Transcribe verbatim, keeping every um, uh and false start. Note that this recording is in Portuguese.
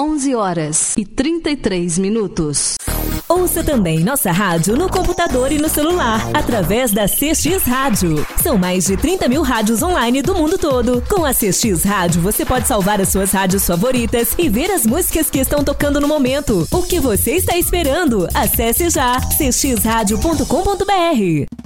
onze horas e trinta e três minutos. Ouça também nossa rádio no computador e no celular, através da C X Rádio. São mais de trinta mil rádios online do mundo todo. Com a C X Rádio, você pode salvar as suas rádios favoritas e ver as músicas que estão tocando no momento. O que você está esperando? Acesse já c x rádio ponto com ponto b r.